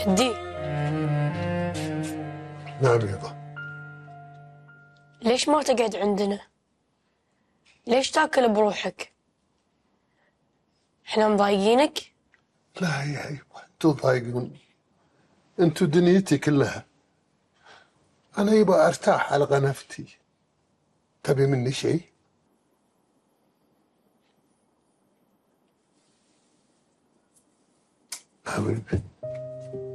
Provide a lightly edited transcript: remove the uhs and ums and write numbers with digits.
جدي. نعم يابا. ليش ما تقعد عندنا؟ ليش تاكل بروحك؟ احنا مضايقينك؟ لا يا يبا، انتوا ضايقوني، انتوا دنيتي كلها. انا يبا ارتاح على غنفتي. تبي مني شيء؟